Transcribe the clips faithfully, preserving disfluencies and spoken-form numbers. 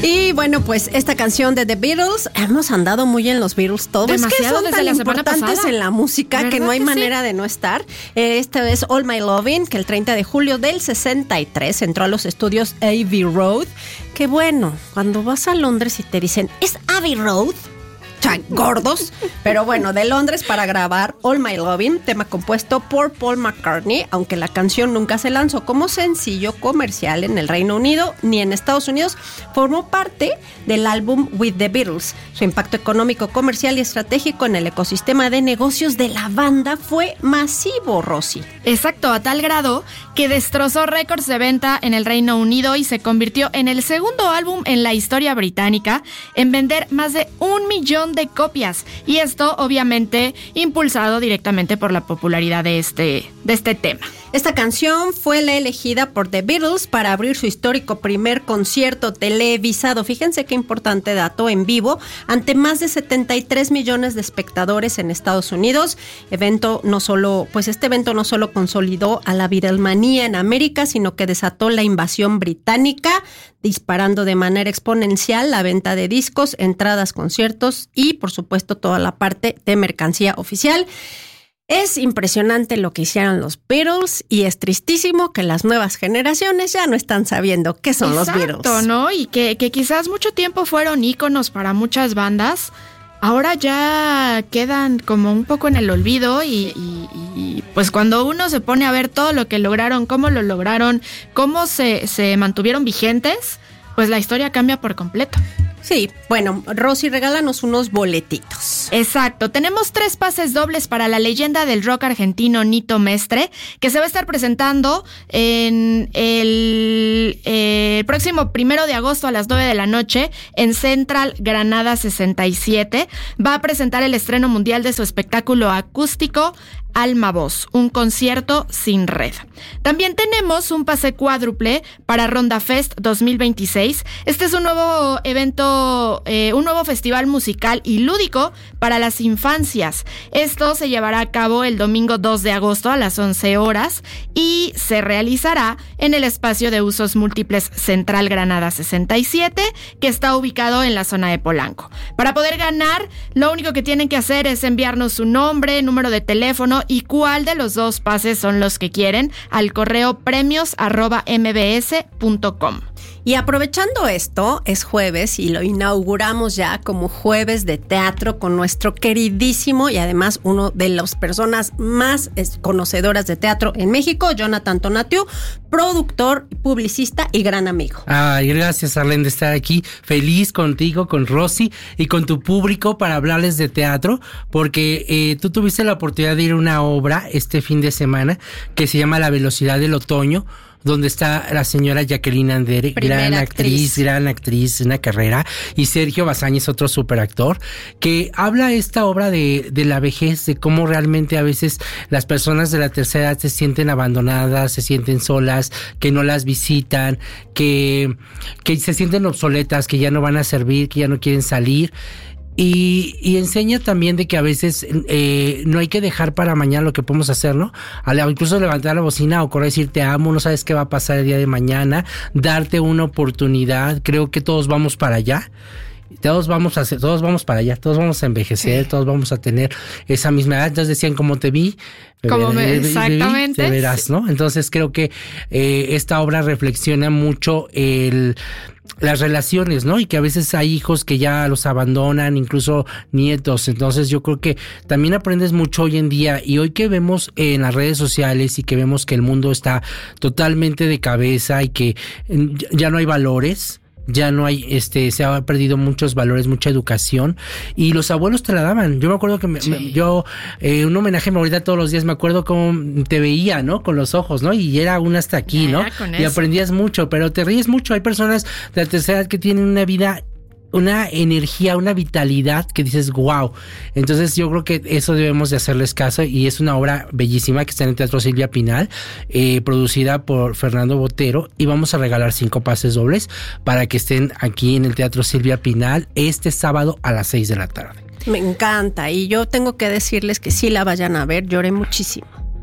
Y bueno, pues esta canción de The Beatles, hemos andado muy en los Beatles todos. Demasiado, es que son tan importantes en la música que no hay que manera sí? de no estar. Eh, esta es All My Lovin', que el treinta de julio del sesenta y tres entró a los estudios Abbey Road. Que bueno, cuando vas a Londres y te dicen, ¿es Abbey Road? Gordos, pero bueno, de Londres para grabar All My Lovin', tema compuesto por Paul McCartney, aunque la canción nunca se lanzó como sencillo comercial en el Reino Unido ni en Estados Unidos, formó parte del álbum With the Beatles. Su impacto económico, comercial y estratégico en el ecosistema de negocios de la banda fue masivo, Rosy. Exacto, a tal grado que destrozó récords de venta en el Reino Unido y se convirtió en el segundo álbum en la historia británica en vender más de un millón de copias, y esto obviamente impulsado directamente por la popularidad de este, de este tema. Esta canción fue la elegida por The Beatles para abrir su histórico primer concierto televisado, fíjense qué importante dato, en vivo, ante más de setenta y tres millones de espectadores en Estados Unidos. Evento no solo, pues este evento no solo consolidó a la Beatlemanía en América, sino que desató la invasión británica, disparando de manera exponencial la venta de discos, entradas, conciertos y, por supuesto, toda la parte de mercancía oficial. Es impresionante lo que hicieron los Beatles y es tristísimo que las nuevas generaciones ya no están sabiendo qué son Exacto, los Beatles. Exacto, ¿no? Y que, que quizás mucho tiempo fueron íconos para muchas bandas, ahora ya quedan como un poco en el olvido y, y, y pues cuando uno se pone a ver todo lo que lograron, cómo lo lograron, cómo se, se mantuvieron vigentes, pues la historia cambia por completo. Sí, bueno, Rosy, regálanos unos boletitos. Exacto, tenemos tres pases dobles para la leyenda del rock argentino Nito Mestre, que se va a estar presentando en el, eh, el próximo primero de agosto a las nueve de la noche en Central Granada sesenta y siete. Va a presentar el estreno mundial de su espectáculo acústico Alma Voz, un concierto sin red. También tenemos un pase cuádruple para Ronda Fest dos mil veintiséis. Este es un nuevo evento, eh, un nuevo festival musical y lúdico para las infancias. Esto se llevará a cabo el domingo dos de agosto a las once horas y se realizará en el espacio de usos múltiples Central Granada sesenta y siete, que está ubicado en la zona de Polanco. Para poder ganar, lo único que tienen que hacer es enviarnos su nombre, número de teléfono y cuál de los dos pases son los que quieren al correo premios arroba m b s punto com. Y aprovechando esto, es jueves y lo inauguramos ya como jueves de teatro con nuestro queridísimo y además uno de las personas más conocedoras de teatro en México, Jonathan Tonatiuh, productor, publicista y gran amigo. Ay, gracias, Arlene, de estar aquí, feliz contigo, con Rosy y con tu público para hablarles de teatro, porque eh, tú tuviste la oportunidad de ir a una obra este fin de semana que se llama La Velocidad del Otoño, donde está la señora Jacqueline Andere, Primera gran actriz. actriz, gran actriz, una carrera, y Sergio Bazáñez, otro superactor, que habla esta obra de, de la vejez, de cómo realmente a veces las personas de la tercera edad se sienten abandonadas, se sienten solas, que no las visitan, que, que se sienten obsoletas, que ya no van a servir, que ya no quieren salir. Y, y enseña también de que a veces eh, no hay que dejar para mañana lo que podemos hacer, ¿no? Incluso levantar la bocina o correr y decir te amo, no sabes qué va a pasar el día de mañana, darte una oportunidad. Creo que todos vamos para allá. Todos vamos a hacer, todos vamos para allá, todos vamos a envejecer, sí. Todos vamos a tener esa misma edad. Entonces decían, como te vi, como me, exactamente, te verás, ¿no? Entonces creo que eh, esta obra reflexiona mucho el las relaciones, ¿no? Y que a veces hay hijos que ya los abandonan, incluso nietos. Entonces yo creo que también aprendes mucho hoy en día, y hoy que vemos en las redes sociales y que vemos que el mundo está totalmente de cabeza y que ya no hay valores, ya no hay, este, se ha perdido muchos valores, mucha educación, y los abuelos te la daban. Yo me acuerdo que me, sí. me, yo, eh, un homenaje a mi abuelita todos los días, me acuerdo cómo te veía, ¿no? Con los ojos, ¿no? Y era un hasta aquí, ya, ¿no? Y aprendías mucho, pero te ríes mucho. Hay personas de la tercera edad que tienen una vida, una energía, una vitalidad que dices wow. Entonces yo creo que eso debemos de hacerles caso, y es una obra bellísima que está en el Teatro Silvia Pinal, eh, producida por Fernando Botero, y vamos a regalar cinco pases dobles para que estén aquí en el Teatro Silvia Pinal este sábado a las seis de la tarde. Me encanta, y yo tengo que decirles que sí la vayan a ver, lloré muchísimo.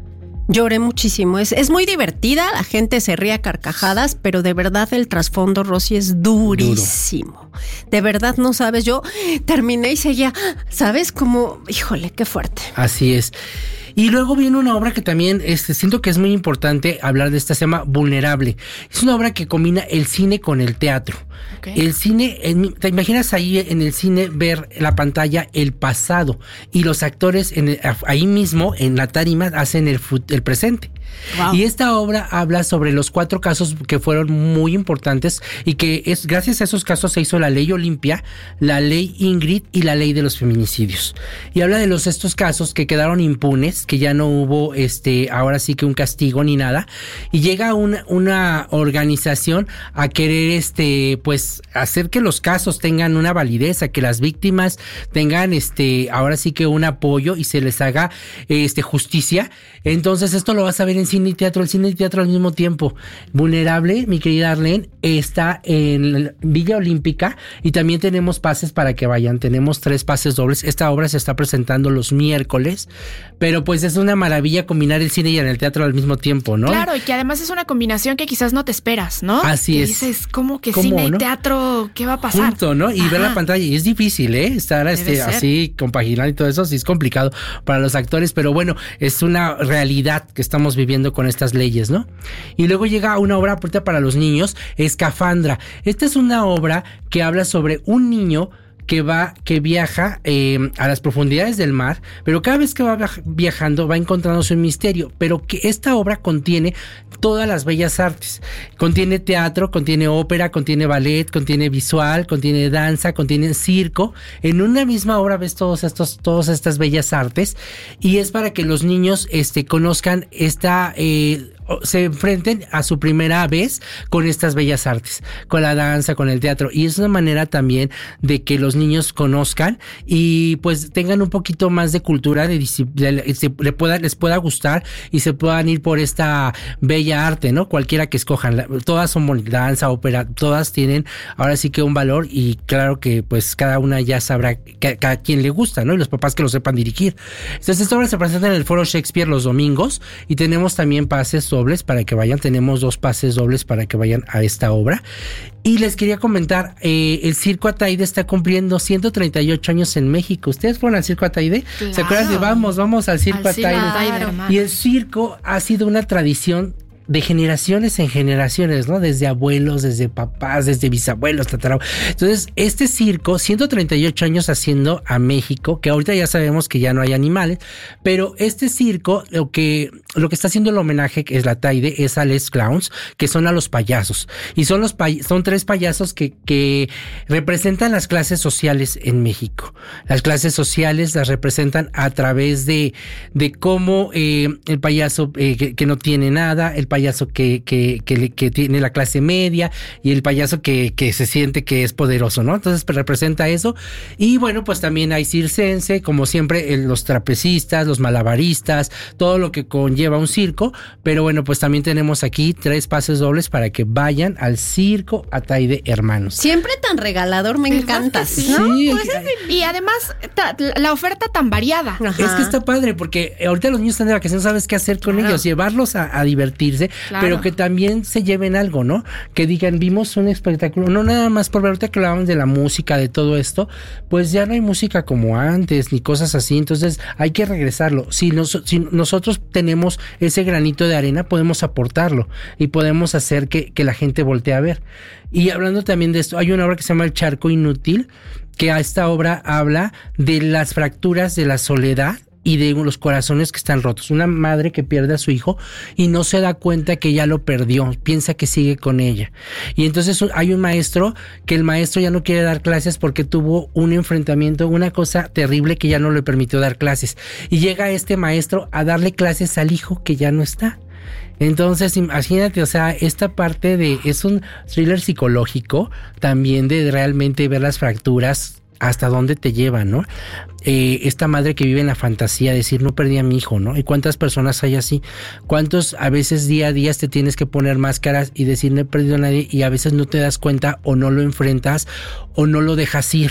Lloré muchísimo. Es, es muy divertida, la gente se ríe a carcajadas, pero de verdad el trasfondo, Rosy, es durísimo. Duro. De verdad no sabes, yo terminé y seguía, ¿sabes? Como, híjole, qué fuerte. Así es. Y luego viene una obra que también este, siento que es muy importante hablar de esta, se llama Vulnerable. Es una obra que combina el cine con el teatro. Okay. El cine, ¿te imaginas ahí en el cine ver la pantalla el pasado y los actores en el, ahí mismo en la tarima hacen el, el presente? Wow. Y esta obra habla sobre los cuatro casos que fueron muy importantes y que es gracias a esos casos se hizo la ley Olimpia, la ley Ingrid y la ley de los feminicidios. Y habla de los estos casos que quedaron impunes, que ya no hubo este ahora sí que un castigo ni nada, y llega una, una organización a querer este pues hacer que los casos tengan una validez, a que las víctimas tengan este ahora sí que un apoyo y se les haga este justicia. Entonces esto lo vas a ver en cine y teatro, el cine y teatro al mismo tiempo. Vulnerable, mi querida Arlene, está en Villa Olímpica y también tenemos pases para que vayan. Tenemos tres pases dobles. Esta obra se está presentando los miércoles, pero pues es una maravilla combinar el cine y en el teatro al mismo tiempo, ¿no? Claro, y que además es una combinación que quizás no te esperas, ¿no? Así que es. Dices, ¿cómo que cine y ¿no? teatro? ¿Qué va a pasar? Junto, ¿no? Y Ajá. ver la pantalla. Y es difícil, ¿eh? Estar este, así, compaginar y todo eso, sí es complicado para los actores, pero bueno, es una realidad que estamos viviendo con estas leyes, ¿no? Y luego llega una obra apuesta para los niños, Escafandra. Esta es una obra que habla sobre un niño que va, que viaja eh, a las profundidades del mar, pero cada vez que va viajando va encontrándose un misterio, pero que esta obra contiene todas las bellas artes. Contiene teatro, contiene ópera, contiene ballet, contiene visual, contiene danza, contiene circo. En una misma obra ves todos estos, todas estas bellas artes y es para que los niños este, conozcan esta... Eh, se enfrenten a su primera vez con estas bellas artes, con la danza, con el teatro, y es una manera también de que los niños conozcan y pues tengan un poquito más de cultura, de disciplina, se le pueda, les pueda gustar y se puedan ir por esta bella arte, ¿no? Cualquiera que escojan, todas son danza, ópera, todas tienen ahora sí que un valor y claro que pues cada una ya sabrá que, que a quien le gusta, ¿no? Y los papás que lo sepan dirigir. Entonces esta obra se presenta en el Foro Shakespeare los domingos y tenemos también pases dobles para que vayan, tenemos dos pases dobles para que vayan a esta obra. Y les quería comentar, eh, el Circo Ataide está cumpliendo ciento treinta y ocho años en México. ¿Ustedes fueron al Circo Ataide? Claro. ¿Se acuerdan de vamos, vamos al Circo al Ataide? Ataide y el circo ha sido una tradición de generaciones en generaciones, ¿no? Desde abuelos, desde papás, desde bisabuelos, tatarabuelos. Entonces, este circo, ciento treinta y ocho años haciendo a México, que ahorita ya sabemos que ya no hay animales, pero este circo, lo que, lo que está haciendo el homenaje, que es la Ataide, es a Les Clowns, que son a los payasos. Y son los pay- son tres payasos que, que representan las clases sociales en México. Las clases sociales las representan a través de, de cómo eh, el payaso eh, que, que no tiene nada, el payaso payaso que, que, que, que tiene la clase media y el payaso que, que se siente que es poderoso, ¿no? Entonces pues, representa eso. Y bueno, pues también hay circense, como siempre, el, los trapecistas, los malabaristas, todo lo que conlleva un circo. Pero bueno, pues también tenemos aquí tres pases dobles para que vayan al Circo Ataide Hermanos. Siempre tan regalador, me encanta. Sí, ¿no? Sí, pues es, y además ta, la oferta tan variada. Ajá. Es que está padre porque ahorita los niños están de vacaciones, sabes qué hacer con claro. ellos, llevarlos a, a divertirse. Claro. Pero que también se lleven algo, ¿no? Que digan, vimos un espectáculo, no nada más por ver, ahorita que hablaban de la música, de todo esto, pues ya no hay música como antes, ni cosas así, entonces hay que regresarlo. Si, nos, si nosotros tenemos ese granito de arena, podemos aportarlo y podemos hacer que, que la gente voltee a ver. Y hablando también de esto, hay una obra que se llama El Charco Inútil, que a esta obra habla de las fracturas de la soledad y de los corazones que están rotos. Una madre que pierde a su hijo y no se da cuenta que ya lo perdió, piensa que sigue con ella. Y entonces hay un maestro que el maestro ya no quiere dar clases porque tuvo un enfrentamiento, una cosa terrible que ya no le permitió dar clases. Y llega este maestro a darle clases al hijo que ya no está. Entonces, imagínate, o sea, esta parte de, es un thriller psicológico también de realmente ver las fracturas hasta dónde te llevan, ¿no? Eh, esta madre que vive en la fantasía, decir, no perdí a mi hijo, ¿no? ¿Y cuántas personas hay así? ¿Cuántos a veces día a día te tienes que poner máscaras y decir, no he perdido a nadie, y a veces no te das cuenta o no lo enfrentas o no lo dejas ir?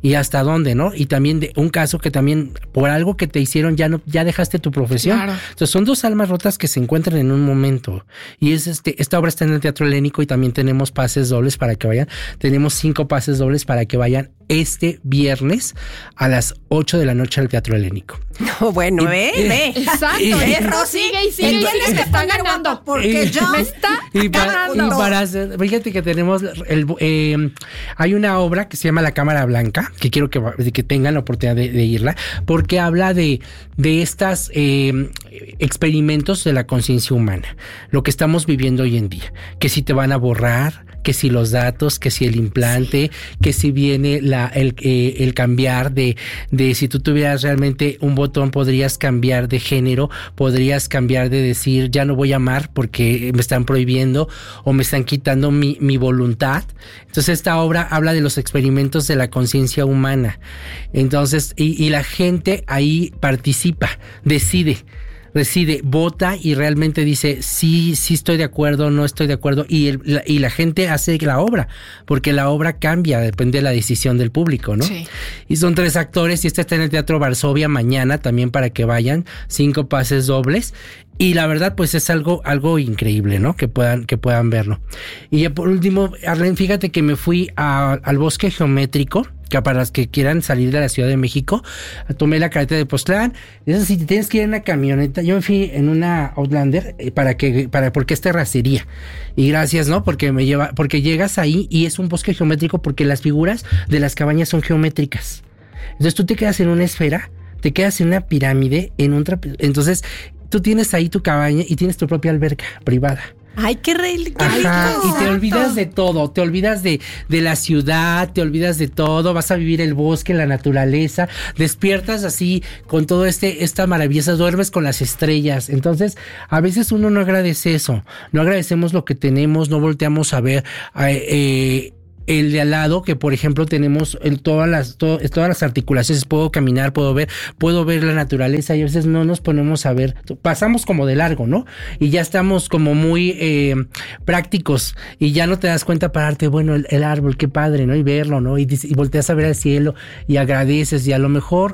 y hasta dónde, ¿no? Y también de un caso que también por algo que te hicieron ya no ya dejaste tu profesión. Claro. Entonces son dos almas rotas que se encuentran en un momento. Y es este esta obra está en el Teatro Helénico y también tenemos pases dobles para que vayan. Tenemos cinco pases dobles para que vayan este viernes a las ocho de la noche al Teatro Helénico. No, bueno, ve, Y- ve. Exacto, Y- ¿eh? Sigue y sigue y Tienes sigue, que me está poner ganando. guapo porque Y- yo Me está Y para, y ganando. para hacer, fíjate que tenemos el, eh, hay una obra que se llama La Cámara Blanca, que quiero que, que tengan la oportunidad de, de irla, porque habla de, de estas eh, experimentos de la conciencia humana, lo que estamos viviendo hoy en día, que si te van a borrar, que si los datos, que si el implante, sí. que si viene la, el, eh, el cambiar de, de si tú tuvieras realmente un botón, podrías cambiar de género, podrías cambiar de decir, ya no voy a amar porque me están prohibiendo o me están quitando mi, mi voluntad. Entonces esta obra habla de los experimentos de la conciencia humana. Entonces, y, y la gente ahí participa, decide. decide, vota y realmente dice sí, sí estoy de acuerdo, no estoy de acuerdo y, el, la, y la gente hace la obra, porque la obra cambia, depende de la decisión del público, ¿no? Sí. Y son tres actores y este está en el Teatro Varsovia mañana también para que vayan, cinco pases dobles y la verdad pues es algo algo increíble, ¿no? Que puedan que puedan verlo. Y ya por último, Arlene, fíjate que me fui a, al Bosque Geométrico, que para los que quieran salir de la Ciudad de México, tomé la carretera de Postlán. Eso sí, tienes que ir en una camioneta. Yo me fui en una Outlander eh, para que, para, porque es terracería. Y gracias, ¿no? Porque me lleva, porque llegas ahí y es un bosque geométrico porque las figuras de las cabañas son geométricas. Entonces tú te quedas en una esfera, te quedas en una pirámide, en un trape- entonces tú tienes ahí tu cabaña y tienes tu propia alberca privada. Ay, qué, re, qué Ajá, rico. y te olvidas de todo, te olvidas de, de la ciudad, te olvidas de todo, vas a vivir el bosque, la naturaleza, despiertas así con todo este, esta maravillosa, duermes con las estrellas. Entonces, a veces uno no agradece eso, no agradecemos lo que tenemos, no volteamos a ver eh, eh, el de al lado, que por ejemplo tenemos en todas las to, todas las articulaciones, puedo caminar, puedo ver, puedo ver la naturaleza y a veces no nos ponemos a ver, pasamos como de largo, ¿no? Y ya estamos como muy eh, prácticos y ya no te das cuenta pararte, bueno, el, el árbol, qué padre, ¿no? Y verlo, ¿no? Y, y volteas a ver al cielo y agradeces y a lo mejor